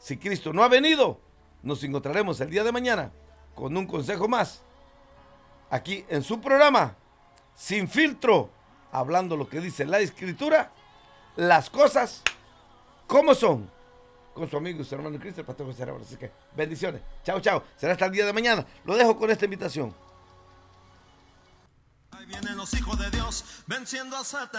Si Cristo no ha venido, nos encontraremos el día de mañana con un consejo más. Aquí en su programa, Sin Filtro, hablando lo que dice la Escritura, las cosas como son. Con su amigo y su hermano Cristo, el pastor José Ramón. Así que bendiciones. Chao, chao. Será hasta el día de mañana. Lo dejo con esta invitación. Ahí vienen los hijos de Dios venciendo a Satanás.